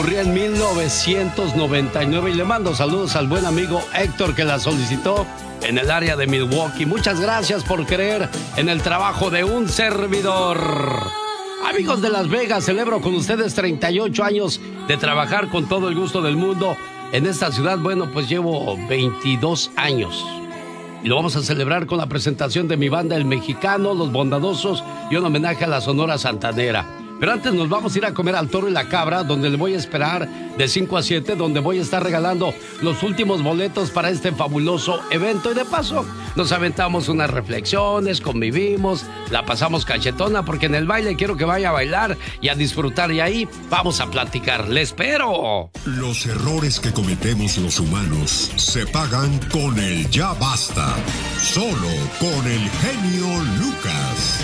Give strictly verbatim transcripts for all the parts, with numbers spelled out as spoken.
ocurría en mil novecientos noventa y nueve y le mando saludos al buen amigo Héctor que la solicitó en el área de Milwaukee. Muchas gracias por creer en el trabajo de un servidor. Amigos de Las Vegas, celebro con ustedes treinta y ocho años de trabajar con todo el gusto del mundo en esta ciudad. Bueno, pues llevo veintidós años. Y lo vamos a celebrar con la presentación de mi banda El Mexicano, Los Bondadosos y un homenaje a la Sonora Santanera. Pero antes nos vamos a ir a comer al Toro y la Cabra, donde le voy a esperar de cinco a siete, donde voy a estar regalando los últimos boletos para este fabuloso evento. Y de paso, nos aventamos unas reflexiones, convivimos, la pasamos cachetona, porque en el baile quiero que vaya a bailar y a disfrutar. Y ahí vamos a platicar. ¡Le espero! Los errores que cometemos los humanos se pagan con el ya basta. Solo con el genio Lucas.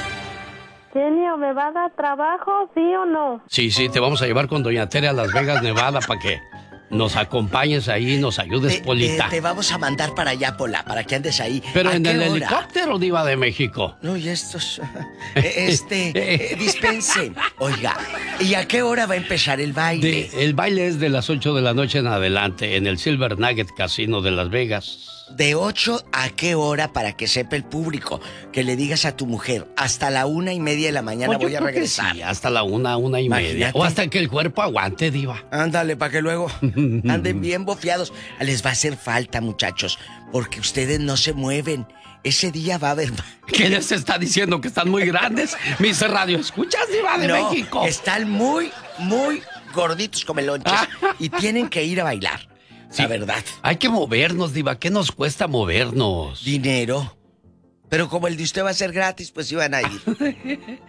Genio, ¿me va a dar trabajo, sí o no? Sí, sí, te vamos a llevar con Doña Tere a Las Vegas, Nevada, para que nos acompañes ahí y nos ayudes, te, Polita. Te, te vamos a mandar para allá, Pola, para que andes ahí. Pero en el hora? helicóptero, Diva de México. No, y estos... Este, eh, dispense. Oiga, ¿y a qué hora va a empezar el baile? De, el baile es de las ocho de la noche en adelante, en el Silver Nugget Casino de Las Vegas. ¿De ocho a qué hora para que sepa el público? Que le digas a tu mujer, hasta la una y media de la mañana Pues voy a regresar. Sí, hasta la una, una y Imagínate. media. O hasta que el cuerpo aguante, Diva. Ándale, para que luego anden bien bofiados. Les va a hacer falta, muchachos, porque ustedes no se mueven. Ese día va a haber... ¿Qué les está diciendo? ¿Que están muy grandes? Mis radio, ¿escuchas, Diva de no, México? Están muy, muy gorditos como melonches y tienen que ir a bailar. Sí, la verdad. Hay que movernos, Diva. ¿Qué nos cuesta movernos? Dinero. Pero como el de usted va a ser gratis, pues iban a ir.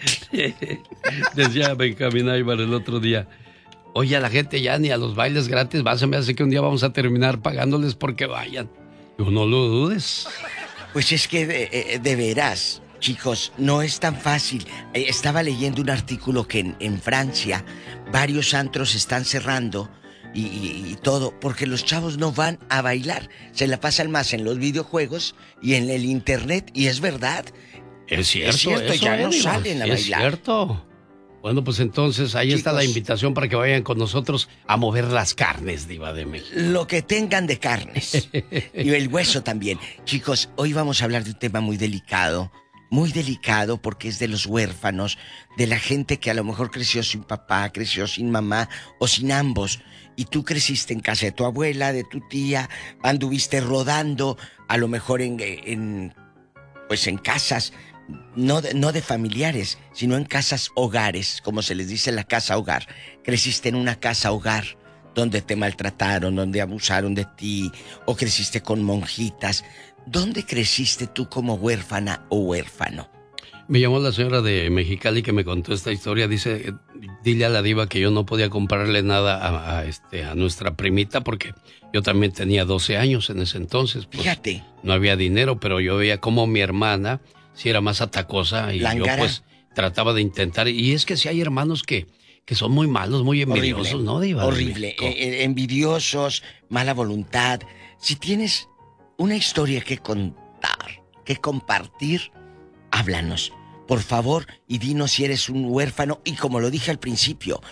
Decía Benjamín Aybar el otro día. Oye, a la gente ya ni a los bailes gratis va. Se me hace que un día vamos a terminar pagándoles porque vayan. Yo no lo dudes. Pues es que de, de veras, chicos, no es tan fácil. Estaba leyendo un artículo que en, en Francia varios antros están cerrando. Y, y, y todo, porque los chavos no van a bailar, se la pasan más en los videojuegos y en el internet, y es verdad. Es cierto, es cierto, eso, ya eh, no digo, salen a es bailar. Es cierto. Bueno, pues entonces ahí Chicos, está la invitación para que vayan con nosotros a mover las carnes, Diva de México. Lo que tengan de carnes. Y el hueso también. Chicos, hoy vamos a hablar de un tema muy delicado. Muy delicado porque es de los huérfanos, de la gente que a lo mejor creció sin papá, creció sin mamá o sin ambos. Y tú creciste en casa de tu abuela, de tu tía, anduviste rodando, a lo mejor en, en pues en casas, no de, no de familiares, sino en casas hogares, como se les dice la casa hogar. Creciste en una casa hogar donde te maltrataron, donde abusaron de ti, o creciste con monjitas. ¿Dónde creciste tú como huérfana o huérfano? Me llamó la señora de Mexicali que me contó esta historia. Dice, dile a la Diva que yo no podía comprarle nada a, a, este, a nuestra primita porque yo también tenía doce años en ese entonces. Pues, fíjate. No había dinero, pero yo veía como mi hermana sí era más atacosa y Langara. Yo pues trataba de intentar. Y es que sí hay hermanos que, que son muy malos, muy envidiosos, horrible, ¿no, Diva? Horrible, eh, envidiosos, mala voluntad. Si tienes una historia que contar, que compartir, háblanos, por favor, y dinos si eres un huérfano. Y como lo dije al principio,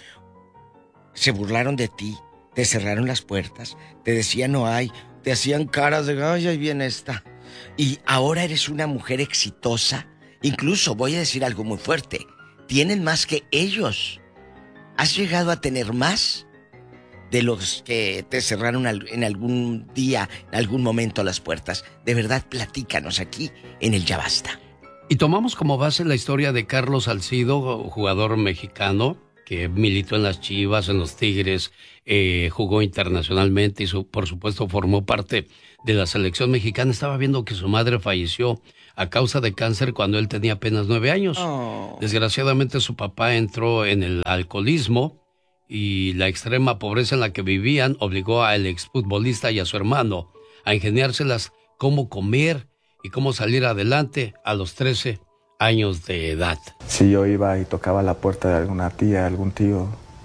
se burlaron de ti, te cerraron las puertas, te decían no hay, te hacían caras de ay, ahí viene esta. Y ahora eres una mujer exitosa. Incluso voy a decir algo muy fuerte, tienen más que ellos. ¿Has llegado a tener más de los que te cerraron en algún día, en algún momento las puertas? De verdad, platícanos aquí en el Ya Basta. Y tomamos como base la historia de Carlos Salcido, jugador mexicano, que militó en las Chivas, en los Tigres, eh, jugó internacionalmente y su, por supuesto formó parte de la selección mexicana. Estaba viendo que su madre falleció a causa de cáncer cuando él tenía apenas nueve años. Oh. Desgraciadamente su papá entró en el alcoholismo y la extrema pobreza en la que vivían obligó al exfutbolista y a su hermano a ingeniárselas cómo comer y cómo salir adelante a los trece años de edad. Si yo iba y tocaba la puerta de alguna tía, algún tío,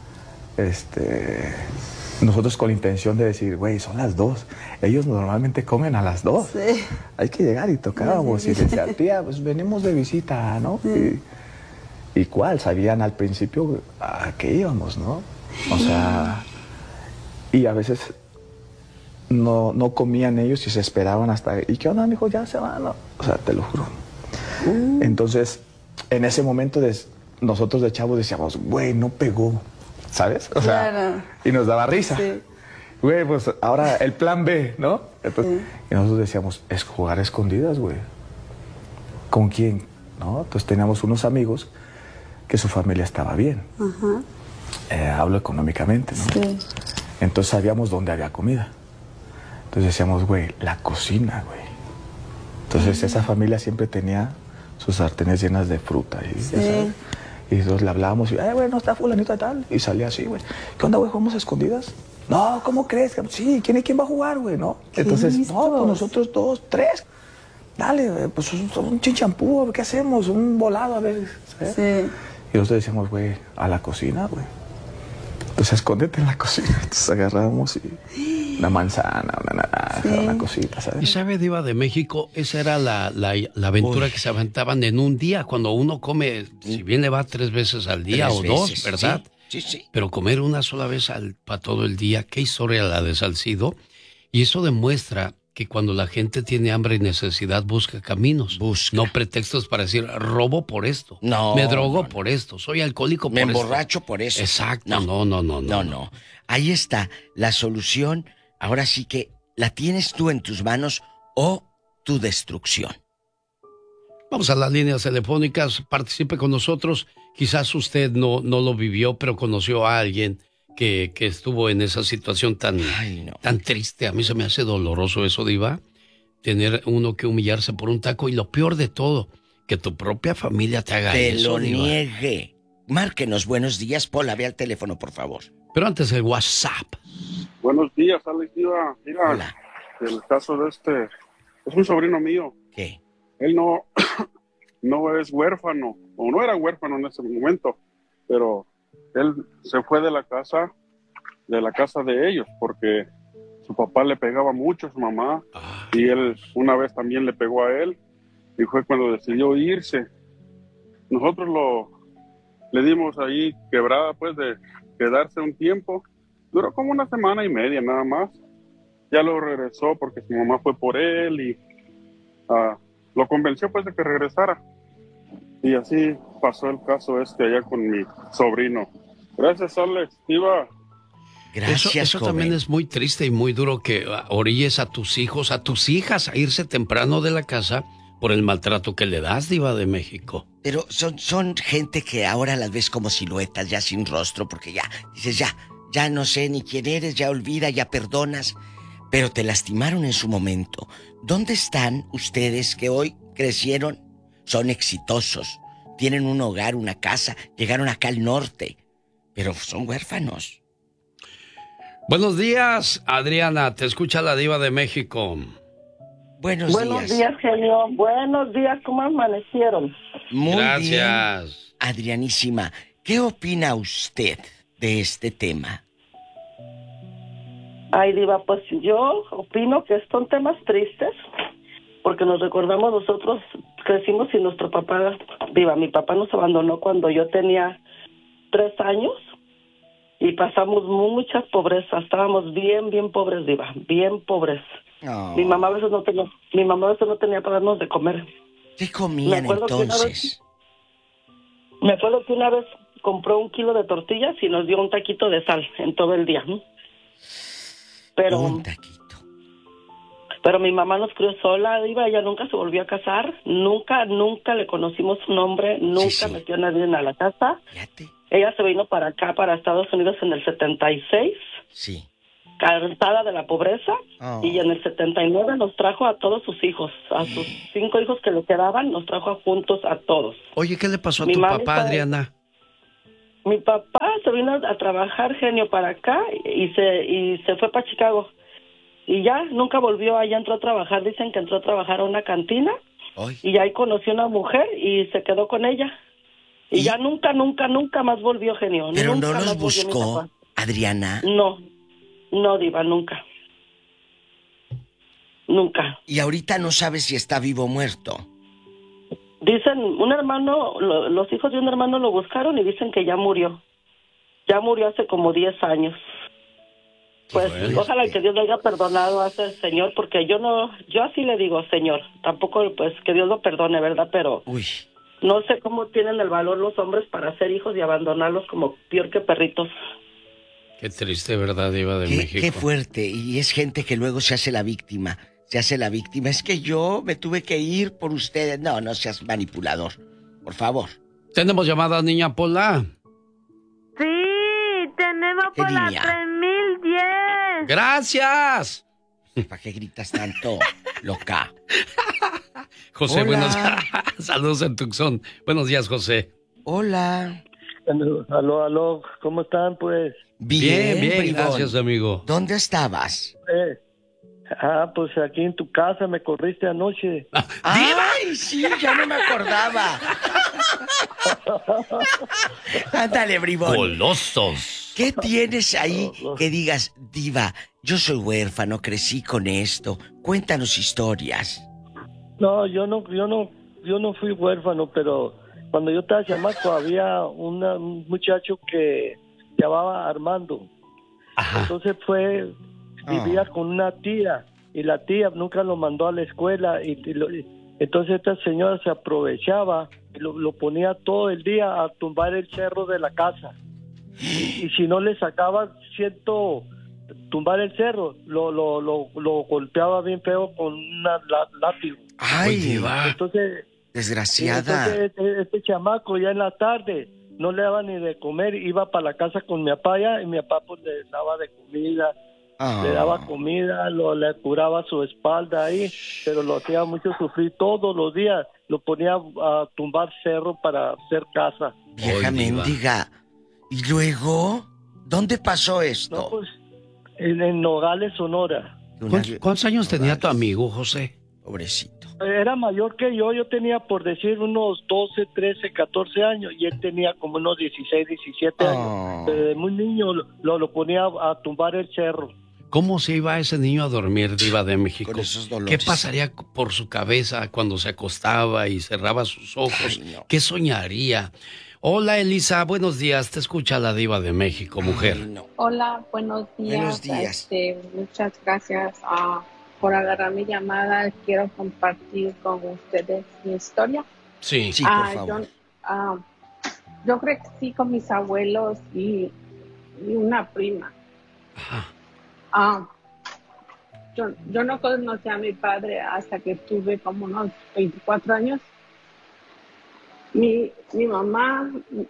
este, nosotros con la intención de decir, güey, son las dos. Ellos normalmente comen a las dos. Sí. Hay que llegar y tocábamos sí, sí, sí. Y decía, tía, pues venimos de visita, ¿no? Sí. Y, ¿y cuál? Sabían al principio a qué íbamos, ¿no? O sea, y a veces no, no comían ellos y se esperaban hasta... ¿Y qué onda, mijo? Ya se van, ¿no? O sea, te lo juro. Mm. Entonces, en ese momento de, nosotros de chavos decíamos, güey, no pegó, ¿sabes? O sea, claro. Y nos daba risa. Sí. Güey, pues ahora el plan B, ¿no? Entonces, sí. Y nosotros decíamos, es jugar a escondidas, güey. ¿Con quién? ¿No? Entonces teníamos unos amigos que su familia estaba bien. Uh-huh. Eh, hablo económicamente, ¿no? Sí. Entonces sabíamos dónde había comida. Entonces decíamos, güey, la cocina, güey. Entonces uh-huh. esa familia siempre tenía sus sartenes llenas de fruta. Y, sí. ¿sabes? Y entonces le hablábamos y, eh, güey, no está fulanito y tal. Y salía así, güey. ¿Qué onda, güey? ¿Jugamos a escondidas? No, ¿cómo crees? Sí, ¿quién, ¿quién va a jugar, güey? ¿No? Entonces, listos? No, pues nosotros dos, tres. Dale, pues un, un chinchampú, ¿qué hacemos? Un volado, a ver, ¿sabes? Sí. Y nosotros decíamos, güey, a la cocina, güey. Entonces, escóndete en la cocina. Entonces agarrábamos y una manzana, una naranja, sí. una cosita, ¿sabes? Y sabe, Diva de México, esa era la, la, la aventura Uy. que se aventaban en un día, cuando uno come, si bien le va tres veces al día tres o veces, dos, ¿verdad? Sí, sí, sí. Pero comer una sola vez al, para todo el día, qué historia la de Salcido. Y eso demuestra que cuando la gente tiene hambre y necesidad busca caminos, busca. No pretextos para decir robo por esto, no, me drogo no, por esto, soy alcohólico por me esto. Me emborracho por eso. Exacto, no. No, no, no, no, no, no. Ahí está la solución. Ahora sí que la tienes tú en tus manos o tu destrucción. Vamos a las líneas telefónicas, participe con nosotros. Quizás usted no, no lo vivió, pero conoció a alguien Que, que estuvo en esa situación tan, Ay, no. tan triste. A mí se me hace doloroso eso, Diva, tener uno que humillarse por un taco, y lo peor de todo, que tu propia familia te haga te eso, lo Diva. Niegue. Márquenos, buenos días, Pola, ve al teléfono, por favor. Pero antes el WhatsApp. Buenos días, Alex, Diva. Mira, Hola. El caso de este, es un sobrino mío. ¿Qué? Él no, no es huérfano, o no era huérfano en ese momento, pero... Él se fue de la casa, de la casa de ellos, porque su papá le pegaba mucho a su mamá, ah, y él una vez también le pegó a él, y fue cuando decidió irse. Nosotros lo le dimos ahí quebrada, pues, de quedarse un tiempo. Duró como una semana y media nada más. Ya lo regresó porque su mamá fue por él y uh, lo convenció, pues, de que regresara. Y así pasó el caso este allá con mi sobrino. Gracias, Alex. Diva. Gracias, eso eso también es muy triste y muy duro, que orilles a tus hijos, a tus hijas, a irse temprano de la casa por el maltrato que le das, Diva de México. Pero son, son gente que ahora las ves como siluetas, ya sin rostro, porque ya, dices, ya, ya no sé ni quién eres, ya olvida, ya perdonas, pero te lastimaron en su momento. ¿Dónde están ustedes que hoy crecieron? Son exitosos, tienen un hogar, una casa, llegaron acá al norte, pero son huérfanos. Buenos días, Adriana, te escucha la Diva de México. Buenos, Buenos días. días, genio. Buenos días, ¿cómo amanecieron? Muy Gracias. Bien. Adrianísima, ¿qué opina usted de este tema? Ay, Diva, pues yo opino que son temas tristes, porque nos recordamos, nosotros crecimos sin nuestro papá. Diva, mi papá nos abandonó cuando yo tenía tres años y pasamos muchas pobrezas. Estábamos bien, bien pobres, Diva, bien pobres. Oh. Mi mamá a veces no tenía, mi mamá a veces no tenía para darnos de comer. ¿Qué comían entonces? Vez, me acuerdo que una vez compró un kilo de tortillas y nos dio un taquito de sal en todo el día. Pero un taquito. Pero mi mamá nos crió sola, Diva, ella nunca se volvió a casar, nunca, nunca le conocimos su nombre, nunca sí, sí. metió a nadie a la casa. Fíjate. Ella se vino para acá, para Estados Unidos en el setenta y seis. Sí. Cansada de la pobreza. Oh. Y en el setenta y nueve nos trajo a todos sus hijos, a sus cinco hijos que le quedaban, nos trajo juntos a todos. Oye, ¿qué le pasó a mi tu papá, estaba... Adriana? Mi papá se vino a trabajar, genio, para acá y se, y se fue para Chicago. Y ya, nunca volvió, allá entró a trabajar, dicen que entró a trabajar a una cantina. Ay. Y ahí conoció a una mujer y se quedó con ella. Y, ¿Y? ya nunca, nunca, nunca más volvió, genio. Pero nunca no los buscó, Adriana. No, no, Diva, nunca. Nunca. Y ahorita no sabes si está vivo o muerto. Dicen, un hermano, lo, los hijos de un hermano lo buscaron y dicen que ya murió. Ya murió hace como diez años. Pues Bueno. ojalá que Dios le haya perdonado a ese señor, porque yo no, yo así le digo, señor, tampoco pues que Dios lo perdone, ¿verdad? Pero Uy. no sé cómo tienen el valor los hombres para hacer hijos y abandonarlos como peor que perritos. Qué triste, ¿verdad, Diva de Qué, México? qué fuerte. Y es gente que luego se hace la víctima. Se hace la víctima. Es que yo me tuve que ir por ustedes. No, no seas manipulador. Por favor. Tenemos llamada, niña Pola. Sí, tenemos ¿Qué por la línea? tres mil diez. ¡Gracias! ¿Para qué gritas tanto, loca? José, Hola. buenos saludos en Tucson. Buenos días, José. Hola. Aló, aló, ¿cómo están, pues? Bien, bien, bribón. gracias, amigo. ¿Dónde estabas? Eh, ah, pues aquí en tu casa me corriste anoche. ¡Ay, sí! Ya no me acordaba. Ándale, bribón. Golosos. ¿Qué tienes ahí que digas, Diva, yo soy huérfano, crecí con esto? Cuéntanos historias. No, yo no, yo no, yo no fui huérfano, pero cuando yo estaba chamaco había una- un muchacho que llamaba Armando. Ajá. Entonces fue, vivía Ah. con una tía y la tía nunca lo mandó a la escuela y, y lo- y- entonces esta señora se aprovechaba y lo, lo ponía todo el día a tumbar el cerro de la casa. Y, y si no le sacaba cierto tumbar el cerro, lo, lo, lo, lo golpeaba bien feo con una lá- látigo. Ay, Uy, Diva. Entonces, desgraciada. entonces este, este chamaco ya en la tarde no le daba ni de comer, iba para la casa con mi papá allá y mi papá pues le daba de comida, Ah. le daba comida, lo, le curaba su espalda ahí, pero lo hacía mucho sufrir todos los días, lo ponía a tumbar cerro para hacer casa. Vieja Ay, Diva. mendiga. ¿Y luego? ¿Dónde pasó esto? No, pues en, en Nogales, Sonora. Una- ¿Cuántos, cuántos años tenía tu amigo, José? Pobrecito. Era mayor que yo, yo tenía por decir unos doce, trece, catorce años y él tenía como unos dieciséis, diecisiete Oh. años. Desde muy niño lo, lo, lo ponía a tumbar el cerro. ¿Cómo se iba ese niño a dormir, Diva de México? Con esos dolores. ¿Qué pasaría por su cabeza cuando se acostaba y cerraba sus ojos? Ay, no. ¿Qué soñaría? Hola, Elisa, buenos días. Te escucha la Diva de México, mujer. Ay, no. Hola, buenos días. Buenos días. Este, muchas gracias ah, por agarrar mi llamada. Quiero compartir con ustedes mi historia. Sí. Sí, por Ah, favor. Yo, ah, yo crecí con mis abuelos y, y una prima. Ajá. Ah, yo, yo no conocí a mi padre hasta que tuve como unos veinticuatro años. Mi, mi mamá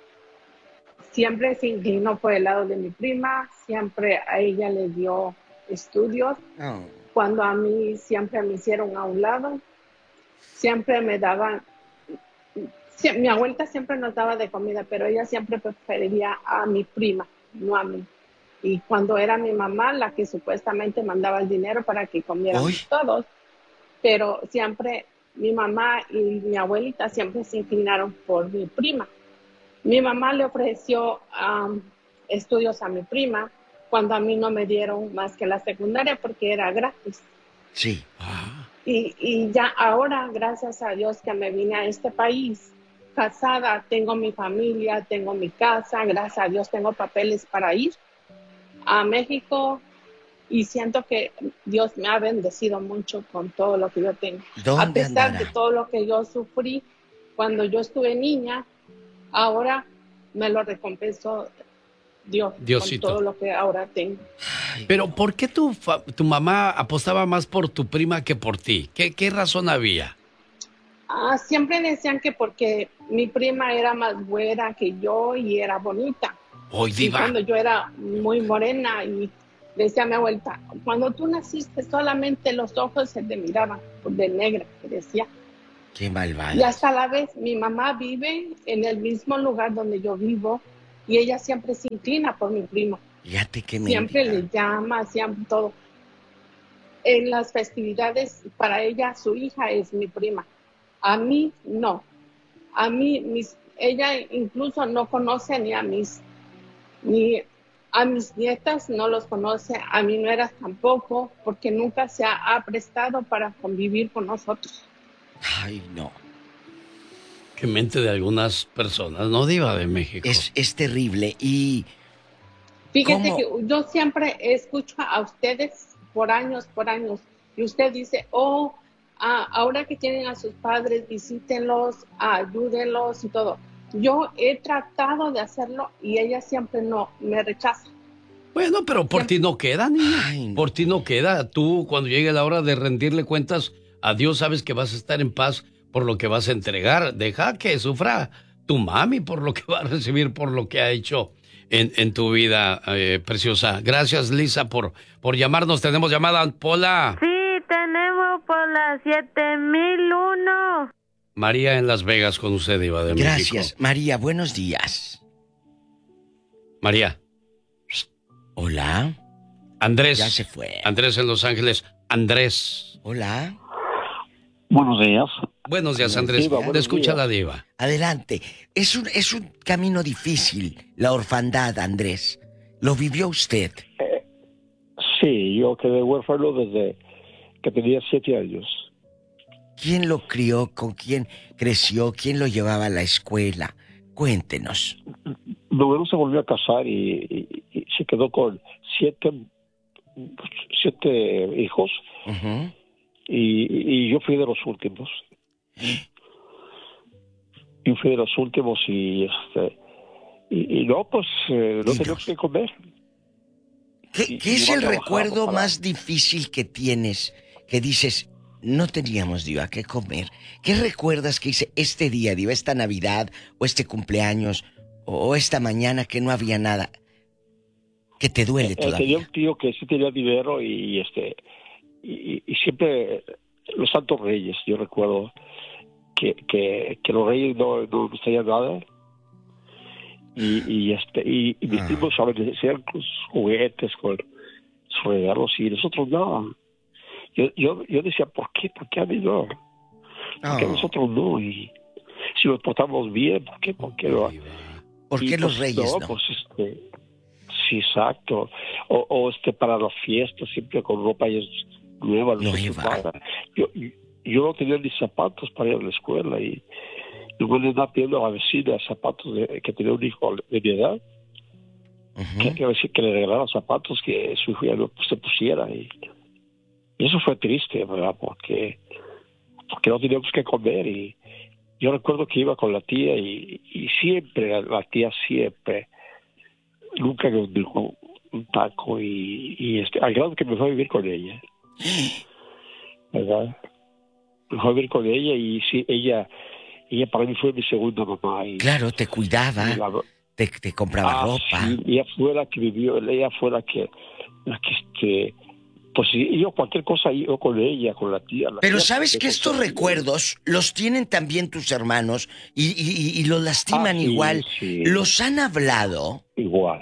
siempre se inclinó por el lado de mi prima, siempre a ella le dio estudios, No. cuando a mí siempre me hicieron a un lado, siempre me daban, sie- mi abuelita siempre nos daba de comida, pero ella siempre prefería a mi prima, no a mí. Y cuando era mi mamá la que supuestamente mandaba el dinero para que comiéramos Uy. todos, pero siempre mi mamá y mi abuelita siempre se inclinaron por mi prima. Mi mamá le ofreció um, estudios a mi prima cuando a mí no me dieron más que la secundaria porque era gratis. Sí. Ah, Y, y ya ahora, gracias a Dios que me vine a este país, casada, tengo mi familia, tengo mi casa, gracias a Dios tengo papeles para ir a México y siento que Dios me ha bendecido mucho con todo lo que yo tengo. ¿Dónde A pesar andará? de todo lo que yo sufrí cuando yo estuve niña, ahora me lo recompensó Dios Diosito. con todo lo que ahora tengo. pero ¿por qué tu, fa- tu mamá apostaba más por tu prima que por ti? ¿Qué, qué razón había? Ah, siempre decían que porque mi prima era más güera que yo y era bonita. Hoy, Y Diva. cuando yo era muy morena y decía a mi abuelita, cuando tú naciste solamente los ojos se te miraban de negra, que decía. Qué malvada. Y hasta la vez mi mamá vive en el mismo lugar donde yo vivo y ella siempre se inclina por mi primo. Fíjate que me Siempre le llama, siempre todo. En las festividades, para ella, su hija es mi prima. A mí, no. A mí, mis, ella incluso no conoce ni a mis, ni a mis nietas, no los conoce, a mi nuera tampoco, porque nunca se ha, ha prestado para convivir con nosotros. Ay, no. Qué mente de algunas personas, ¿no, Diva de México? Es, es terrible. Y Fíjate ¿Cómo? que yo siempre escucho a ustedes por años, por años, y usted dice, oh, ah, ahora que tienen a sus padres, visítenlos, ayúdenlos y todo. Yo he tratado de hacerlo y ella siempre no, me rechaza. Bueno, pero por Siempre. ti no queda, niña. Ay, no. Por ti no queda. Tú, cuando llegue la hora de rendirle cuentas a Dios, sabes que vas a estar en paz por lo que vas a entregar. Deja que sufra tu mami por lo que va a recibir, por lo que ha hecho en, en tu vida, eh, preciosa. Gracias, Lisa, por, por llamarnos. Tenemos llamada, Pola. Sí, tenemos por las siete mil uno. María en Las Vegas con usted, Diva de Gracias, México. María, buenos días. María. Hola. Andrés. Ya se fue. Andrés en Los Ángeles. Andrés. Hola. Buenos días. Buenos días, Andrés. Diva, Te buenos escucha días. la Diva. Adelante. Es un, es un camino difícil, la orfandad, Andrés. ¿Lo vivió usted? Eh, sí, yo quedé huérfano desde que tenía siete años. ¿Quién lo crió? ¿Con quién creció? ¿Quién lo llevaba a la escuela? Cuéntenos. Mi abuelo se volvió a casar y, y- y se quedó con siete, siete hijos Ujú. y, y yo fui de los últimos. Yo fui de los últimos y este y, y no, pues eh, no Dinos. teníamos que comer. ¿Qué, Y- qué y es iba el trabajando recuerdo para- más difícil que tienes? Que dices, no teníamos, Diva, qué comer. ¿Qué recuerdas que hice este día, Diva, esta Navidad, o este cumpleaños, o esta mañana que no había nada? Que te duele Eh, tenía todavía. un tío que sí tenía dinero y este y, y siempre los santos reyes, yo recuerdo que, que, que los reyes no, no nos traían nada y, y este y, y mis Ah. primos hacían sus juguetes con sus regalos y nosotros nada. Yo, yo, yo decía, ¿por qué? ¿Por qué a mí no? ¿Por qué a Oh. nosotros no? Y si nos portamos bien, ¿por qué? ¿Por qué no? ¿Por qué Y, los pues, reyes no? no? Pues este, sí, exacto. O, o este para las fiestas, siempre con ropa ya nueva. no sé qué Nueva. pasa. Yo, yo no tenía ni zapatos para ir a la escuela y luego le andaba pidiendo a la vecina zapatos de, que tenía un hijo de mi edad, Ujú. que, que, decir que le regalara zapatos que su hijo ya no se pusiera. Y, y eso fue triste, ¿verdad? Porque, porque no teníamos que comer y yo recuerdo que iba con la tía y, y siempre, la, la tía siempre, nunca nos dijo un taco y, y este, al grado que me fue a vivir con ella, ¿verdad? Me fue a vivir con ella y sí, ella, ella para mí fue mi segunda mamá. Y, Claro, te cuidaba, y la- te, te compraba Ah, ropa. sí, ella fue la que vivió, ella fue la que, la que este, pues sí, yo cualquier cosa yo con ella, con la tía. La Pero tía, sabes cualquier que cosa, estos sí. recuerdos los tienen también tus hermanos y, y- y los lastiman Ah, sí, igual. sí. ¿Los han hablado? Igual.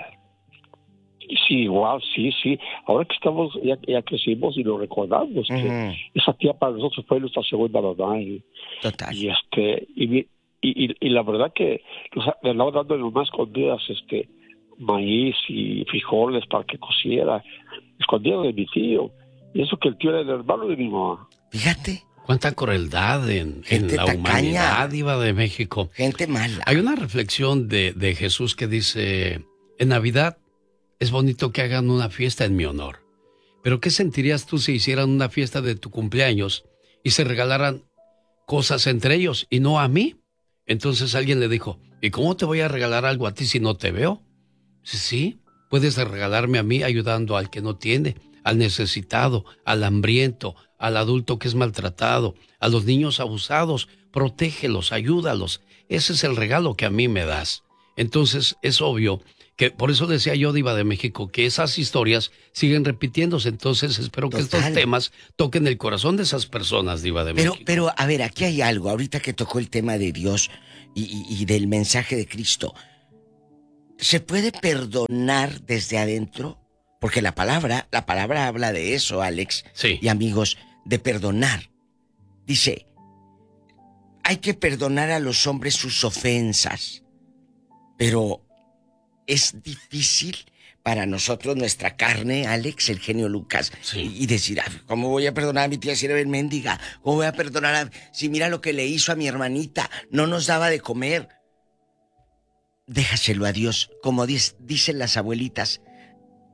Sí, igual, sí, sí. Ahora que estamos, ya, ya crecimos y lo recordamos, que Ujú. esa tía para nosotros fue nuestra segunda mamá. Y, Total. y este, y, mi- y, y, y la verdad que nos ha- le andaba dando nomás escondidas, este, maíz y frijoles para que cociera, escondidas de mi tío. Y eso que el tío era el hermano de mi mamá. Fíjate, Cuánta crueldad en, en Gente la tacaña. humanidad, Diva de México. gente mala. Hay una reflexión de, de Jesús que dice, en Navidad es bonito que hagan una fiesta en mi honor. Pero ¿qué sentirías tú si hicieran una fiesta de tu cumpleaños y se regalaran cosas entre ellos y no a mí? Entonces alguien le dijo, ¿y cómo te voy a regalar algo a ti si no te veo? Sí, sí, puedes regalarme a mí ayudando al que no tiene, al necesitado, al hambriento, al adulto que es maltratado, a los niños abusados. Protégelos, ayúdalos. Ese es el regalo que a mí me das. Entonces es obvio que por eso decía yo, Diva de México, que esas historias siguen repitiéndose. Entonces espero que Total. estos temas toquen el corazón de esas personas, Diva de Pero, México. pero, a ver, aquí hay algo. Ahorita que tocó el tema de Dios y, y- y del mensaje de Cristo, ¿se puede perdonar desde adentro? Porque la palabra, la palabra habla de eso, Alex. Sí. Y amigos, de perdonar. Dice, hay que perdonar a los hombres sus ofensas. Pero es difícil para nosotros, nuestra carne, Alex, el genio Lucas, Sí. y, y decir, "Ah, ¿cómo voy a perdonar a mi tía si era bien mendiga? ¿Cómo voy a perdonar a... si mira lo que le hizo a mi hermanita, no nos daba de comer? Déjaselo a Dios, como dis- dicen las abuelitas,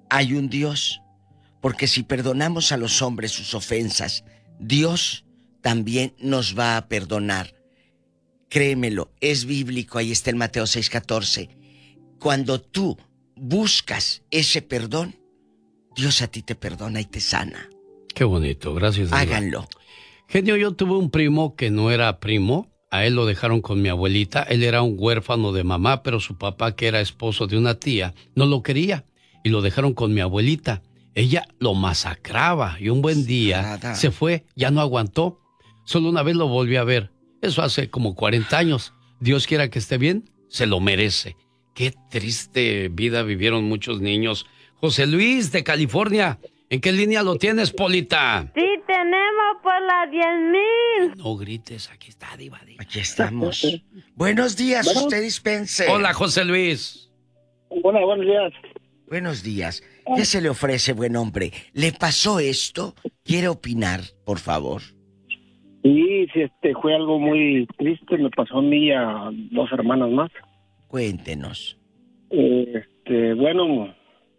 hay un Dios. Porque si perdonamos a los hombres sus ofensas, Dios también nos va a perdonar. Créemelo, es bíblico, ahí está en Mateo seis catorce. Cuando tú buscas ese perdón, Dios a ti te perdona y te sana. Qué bonito, gracias. Diva. Háganlo. Genio, yo tuve un primo que no era primo. A él lo dejaron con mi abuelita. Él era un huérfano de mamá, pero su papá, que era esposo de una tía, no lo quería y lo dejaron con mi abuelita. Ella lo masacraba y un buen día Nada. se fue, ya no aguantó. Solo una vez lo volví a ver. Eso hace como cuarenta años. Dios quiera que esté bien, se lo merece. Qué triste vida vivieron muchos niños. José Luis, de California. ¿En qué línea lo tienes, Polita? Sí, tenemos por las diez mil. No grites, aquí está, Diva. Diva. Aquí estamos. Buenos días, bueno, usted dispense. Hola, José Luis. Hola, buenos días. Buenos días. ¿Qué se le ofrece, buen hombre? ¿Le pasó esto? ¿Quiere opinar, por favor? Sí, sí, este, fue algo muy triste. Me pasó a mí y a dos hermanas más. Cuéntenos. Este, bueno,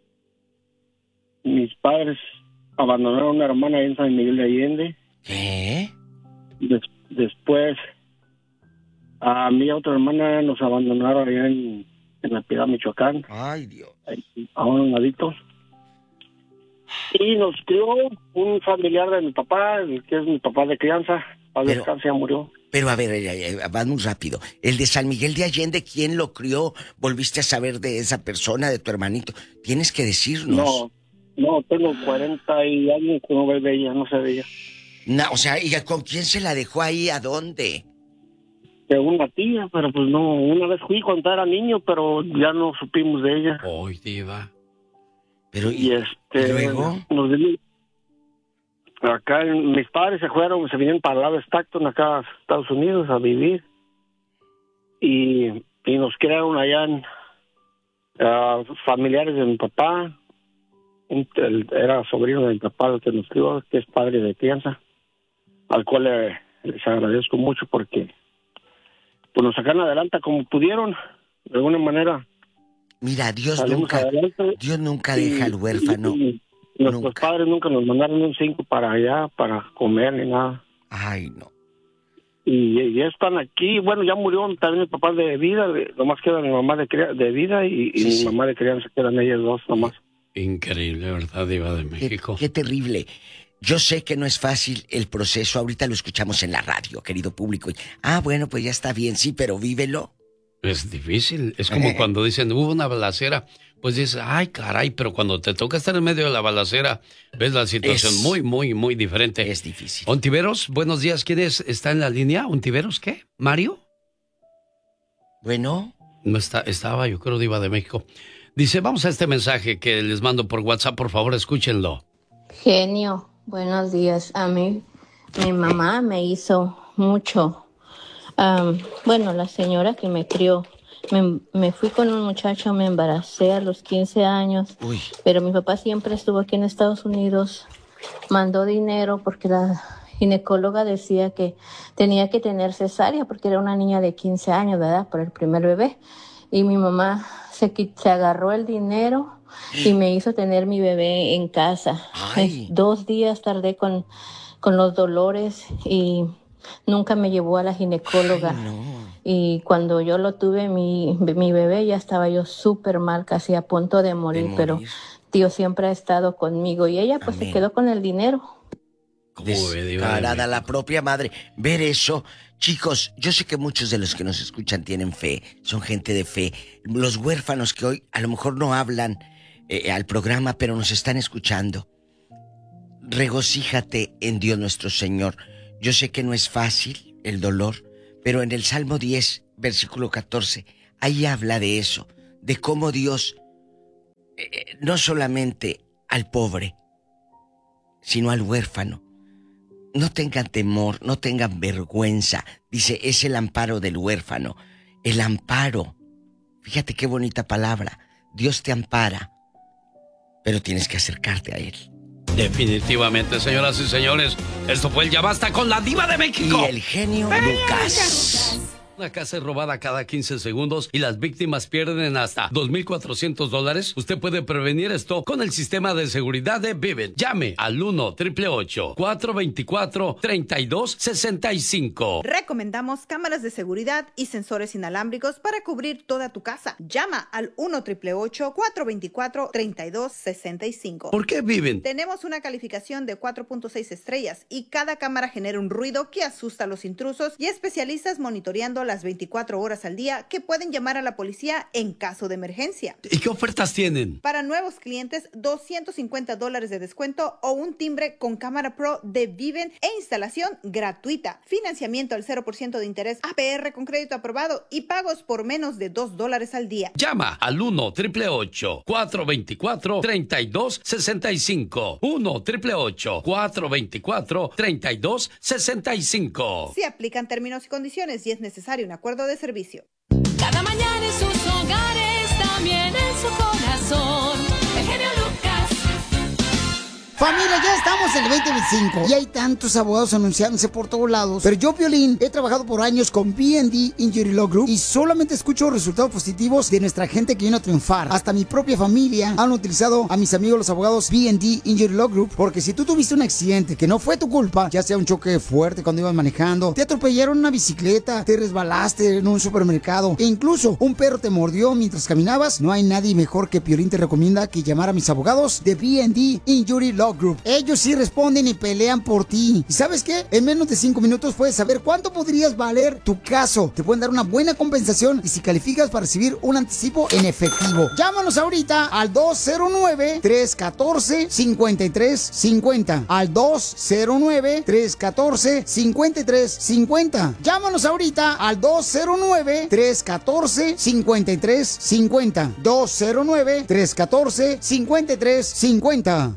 mis padres abandonaron a una hermana en San Miguel de Allende. ¿Qué? Des, después, a mí y a otra hermana nos abandonaron allá en, en La Piedad, Michoacán. Ay, Dios. A un ladito. Y nos crió un familiar de mi papá, que es mi papá de crianza. A descanso, ya murió. Pero a ver, eh, eh, va muy rápido. El de San Miguel de Allende, ¿quién lo crió? ¿Volviste a saber de esa persona, de tu hermanito? Tienes que decirnos. No, no, tengo cuarenta y años que no veo de ella, no sé de ella. No, o sea, ¿y con quién se la dejó ahí? ¿A dónde? De una tía, pero pues no. Una vez fui cuando era niño, pero ya no supimos de ella. Ay, Diva. Pero, ¿y, y este, ¿y luego? Nos dimos, acá mis padres se fueron, se vinieron para el lado de Stockton, acá a Estados Unidos, a vivir. Y, y nos crearon allá en, uh, familiares de mi papá. Un, el, era sobrino de mi papá el que nos crió, que es padre de crianza, al cual le, les agradezco mucho porque pues nos sacaron adelante como pudieron, de alguna manera. Mira, Dios nunca, adelante. Dios nunca deja al huérfano. Y, y, y nuestros nunca. padres nunca nos mandaron un cinco para allá, para comer ni nada. Ay, no. Y, y ya están aquí. Bueno, ya murió también mi papá de vida, de, nomás queda mi mamá de, de vida y, y sí, mi sí. mamá de crianza, quedan ellas dos nomás. Increíble, ¿verdad, Diva de México? Qué, qué terrible. Yo sé que no es fácil el proceso. Ahorita lo escuchamos en la radio, querido público. Ah, bueno, pues ya está bien, sí, pero vívelo. Es difícil. Es como cuando dicen, hubo una balacera. Pues dices, ay, caray, pero cuando te toca estar en medio de la balacera, ves la situación es, muy, muy, muy diferente. Es difícil. Ontiveros, buenos días. ¿Quién es? ¿Está en la línea? ¿Ontiveros qué? ¿Mario? Bueno. No está, estaba, yo creo, Diva de México. Dice, vamos a este mensaje que les mando por WhatsApp, por favor, escúchenlo. Genio, buenos días. A mí, mi mamá me hizo mucho. Um, bueno, la señora que me crió, me, me fui con un muchacho, me embaracé a los quince años, Uy. Pero mi papá siempre estuvo aquí en Estados Unidos, mandó dinero porque la ginecóloga decía que tenía que tener cesárea porque era una niña de quince años de edad por el primer bebé, y mi mamá se, se agarró el dinero y me hizo tener mi bebé en casa. Ay. Dos días tardé con, con los dolores y nunca me llevó a la ginecóloga. Ay, no. Y cuando yo lo tuve, mi, mi bebé, ya estaba yo súper mal, casi a punto de morir, de morir, pero Dios siempre ha estado conmigo. Y ella pues Amén. Se quedó con el dinero. Descarada la propia madre. Ver eso, chicos, yo sé que muchos de los que nos escuchan tienen fe, son gente de fe. Los huérfanos que hoy a lo mejor no hablan eh, al programa, pero nos están escuchando. Regocíjate en Dios nuestro Señor. Yo sé que no es fácil el dolor, pero en el Salmo diez, versículo catorce, ahí habla de eso, de cómo Dios, eh, no solamente al pobre, sino al huérfano. No tengan temor, no tengan vergüenza. Dice, es el amparo del huérfano. El amparo. Fíjate qué bonita palabra. Dios te ampara, pero tienes que acercarte a Él. Definitivamente, señoras y señores, esto fue el Ya Basta con la Diva de México. Y el genio Lucas. Una casa es robada cada quince segundos y las víctimas pierden hasta dos mil cuatrocientos dólares. Usted puede prevenir esto con el sistema de seguridad de Vivint. Llame al uno, ocho ocho ocho, cuatro dos cuatro, tres dos seis cinco. Recomendamos cámaras de seguridad y sensores inalámbricos para cubrir toda tu casa. Llama al uno, ocho ocho ocho, cuatro dos cuatro, tres dos seis cinco. ¿Por qué Vivint? Tenemos una calificación de cuatro punto seis estrellas y cada cámara genera un ruido que asusta a los intrusos y especialistas monitoreando las veinticuatro horas al día que pueden llamar a la policía en caso de emergencia. ¿Y qué ofertas tienen? Para nuevos clientes, doscientos cincuenta dólares de descuento o un timbre con cámara pro de Vivint e instalación gratuita. Financiamiento al cero por ciento de interés, A P R con crédito aprobado y pagos por menos de dos dólares al día. Llama al uno, ocho ocho ocho, cuatro dos cuatro, tres dos seis cinco. uno, ocho ocho ocho, cuatro dos cuatro, tres dos seis cinco. Se aplican términos y condiciones y es necesario un acuerdo de servicio. Cada mañana en sus hogares, también en su corazón. El genio Lucas. Familia, ya estamos en el veinte veinticinco y hay tantos abogados anunciándose por todos lados. Pero yo, Piolín, he trabajado por años con B and D Injury Law Group y solamente escucho resultados positivos de nuestra gente que vino a triunfar. Hasta mi propia familia han utilizado a mis amigos los abogados B and D Injury Law Group, porque si tú tuviste un accidente que no fue tu culpa, ya sea un choque fuerte cuando ibas manejando, te atropellaron una bicicleta, te resbalaste en un supermercado e incluso un perro te mordió mientras caminabas, no hay nadie mejor que Piolín te recomienda que llamar a mis abogados de B and D Injury Law Group. Ellos sí responden y pelean por ti. ¿Y sabes qué? En menos de cinco minutos puedes saber cuánto podrías valer tu caso. Te pueden dar una buena compensación y si calificas para recibir un anticipo en efectivo. Llámanos ahorita al dos cero nueve, tres uno cuatro, cinco tres cinco cero. Al dos cero nueve, tres uno cuatro, cinco tres cinco cero. Llámanos ahorita al dos cero nueve, tres uno cuatro, cinco tres cinco cero. dos cero nueve, tres uno cuatro, cinco tres cinco cero.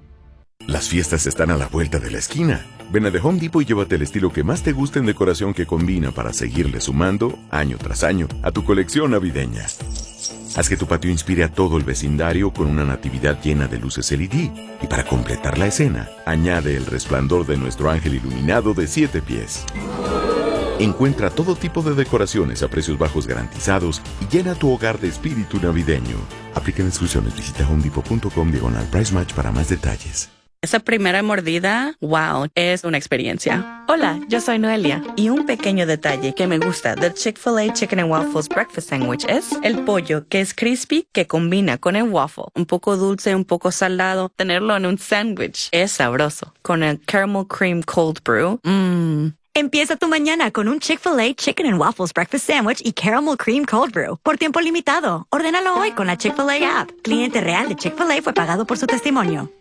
Las fiestas están a la vuelta de la esquina. Ven a The Home Depot y llévate el estilo que más te guste en decoración que combina para seguirle sumando, año tras año, a tu colección navideña. Haz que tu patio inspire a todo el vecindario con una natividad llena de luces L E D. Y para completar la escena, añade el resplandor de nuestro ángel iluminado de siete pies. Encuentra todo tipo de decoraciones a precios bajos garantizados y llena tu hogar de espíritu navideño. Apliquen exclusiones. Visita homedepot punto com diagonal price match para más detalles. Esa primera mordida, wow, es una experiencia. Hola, yo soy Noelia y un pequeño detalle que me gusta del Chick-fil-A Chicken and Waffles Breakfast Sandwich es el pollo que es crispy que combina con el waffle. Un poco dulce, un poco salado. Tenerlo en un sándwich es sabroso. Con el Caramel Cream Cold Brew, mmm. Empieza tu mañana con un Chick-fil-A Chicken and Waffles Breakfast Sandwich y Caramel Cream Cold Brew. Por tiempo limitado. Ordénalo hoy con la Chick-fil-A app. Cliente real de Chick-fil-A fue pagado por su testimonio.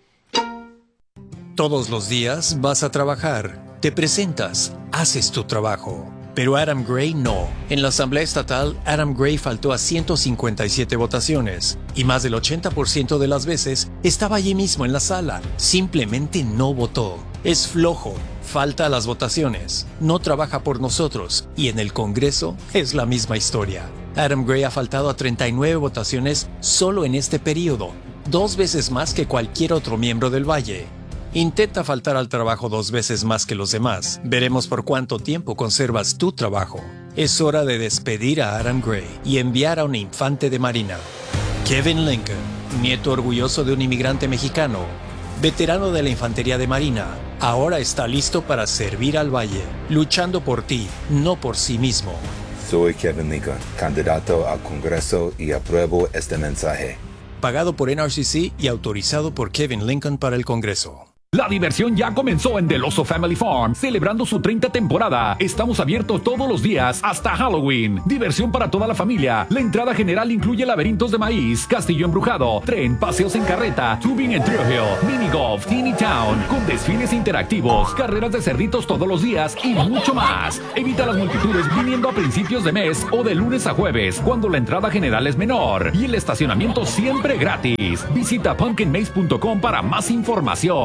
Todos los días vas a trabajar, te presentas, haces tu trabajo. Pero Adam Gray no. En la Asamblea Estatal, Adam Gray faltó a ciento cincuenta y siete votaciones. Y más del ochenta por ciento de las veces estaba allí mismo en la sala. Simplemente no votó. Es flojo. Falta a las votaciones. No trabaja por nosotros. Y en el Congreso es la misma historia. Adam Gray ha faltado a treinta y nueve votaciones solo en este periodo. Dos veces más que cualquier otro miembro del Valle. Intenta faltar al trabajo dos veces más que los demás. Veremos por cuánto tiempo conservas tu trabajo. Es hora de despedir a Adam Gray y enviar a un infante de marina. Kevin Lincoln, nieto orgulloso de un inmigrante mexicano, veterano de la infantería de marina, ahora está listo para servir al Valle, luchando por ti, no por sí mismo. Soy Kevin Lincoln, candidato al Congreso y apruebo este mensaje. Pagado por N R C C y autorizado por Kevin Lincoln para el Congreso. La diversión ya comenzó en Del Oso Family Farm, celebrando su treinta temporada. Estamos abiertos todos los días hasta Halloween. Diversión para toda la familia. La entrada general incluye laberintos de maíz, castillo embrujado, tren, paseos en carreta, tubing en Trio Hill, mini golf, Teeny Town, con desfiles interactivos, carreras de cerditos todos los días y mucho más. Evita las multitudes viniendo a principios de mes o de lunes a jueves, cuando la entrada general es menor y el estacionamiento siempre gratis. Visita pumpkin maze punto com para más información.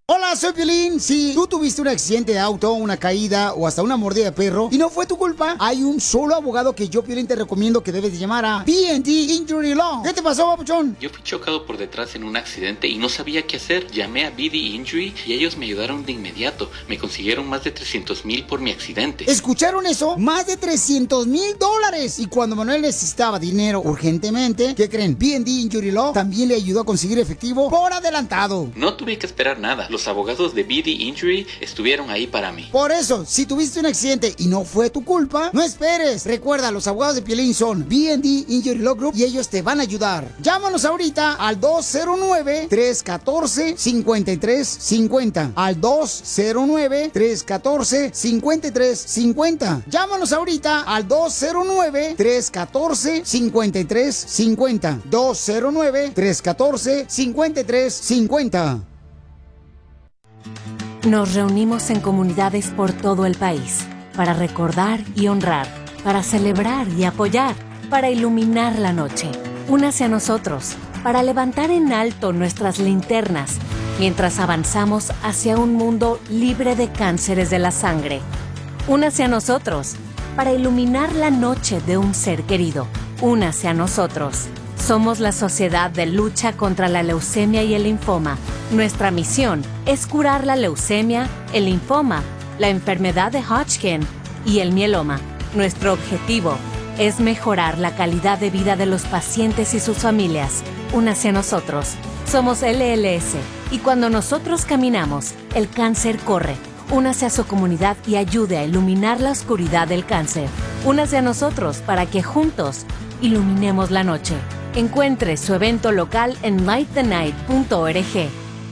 Hola, soy Piolín. Si tú tuviste un accidente de auto, una caída o hasta una mordida de perro y no fue tu culpa, hay un solo abogado que yo, Piolín, te recomiendo que debes de llamar a B and D Injury Law. ¿Qué te pasó, papuchón? Yo fui chocado por detrás en un accidente y no sabía qué hacer. Llamé a B D Injury y ellos me ayudaron de inmediato. Me consiguieron más de trescientos mil por mi accidente. ¿Escucharon eso? Más de trescientos mil dólares. Y cuando Manuel necesitaba dinero urgentemente, ¿qué creen? B and D Injury Law también le ayudó a conseguir efectivo por adelantado. No tuve que esperar nada. Los abogados de B D Injury estuvieron ahí para mí. Por eso, si tuviste un accidente y no fue tu culpa, no esperes. Recuerda, los abogados de Piolín son B and D Injury Law Group y ellos te van a ayudar. Llámanos ahorita al dos cero nueve, tres uno cuatro, cinco tres cinco cero. Al dos cero nueve, tres uno cuatro, cinco tres cinco cero. Llámanos ahorita al dos cero nueve, tres uno cuatro, cinco tres cinco cero. dos cero nueve, tres uno cuatro, cinco tres cinco cero. Nos reunimos en comunidades por todo el país para recordar y honrar, para celebrar y apoyar, para iluminar la noche. Únase a nosotros para levantar en alto nuestras linternas mientras avanzamos hacia un mundo libre de cánceres de la sangre. Únase a nosotros para iluminar la noche de un ser querido. Únase a nosotros. Somos la Sociedad de Lucha contra la Leucemia y el Linfoma. Nuestra misión es curar la leucemia, el linfoma, la enfermedad de Hodgkin y el mieloma. Nuestro objetivo es mejorar la calidad de vida de los pacientes y sus familias. Únase a nosotros. Somos L L S y cuando nosotros caminamos, el cáncer corre. Únase a su comunidad y ayude a iluminar la oscuridad del cáncer. Únase a nosotros para que juntos iluminemos la noche. Encuentre su evento local en light the night punto org.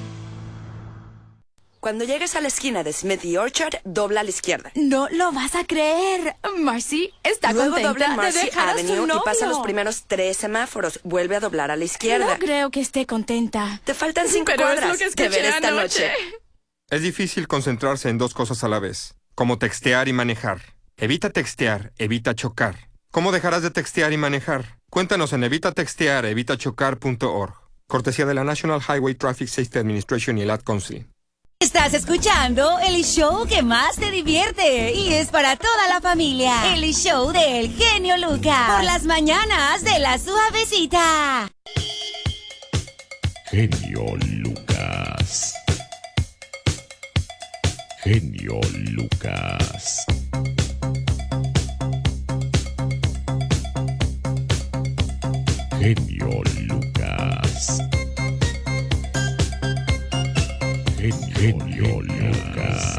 Cuando llegues a la esquina de Smith y Orchard, dobla a la izquierda. No lo vas a creer. Marcy está Luego contenta dobla en Marcy de dejar a su Avenue y novio. pasa los primeros tres semáforos. Vuelve a doblar a la izquierda. No creo que esté contenta. Te faltan cinco Pero cuadras. es lo que escuché de ver esta anoche. noche. Es difícil concentrarse en dos cosas a la vez, como textear y manejar. Evita textear, evita chocar. ¿Cómo dejarás de textear y manejar? Cuéntanos en evita textear, evita chocar punto org. Cortesía de la National Highway Traffic Safety Administration y el Ad Council. Estás escuchando el show que más te divierte y es para toda la familia. El show del genio Lucas. Por las mañanas de la suavecita. Genio Lucas. Genio Lucas. Genio Lucas. Genio, Genio Lucas.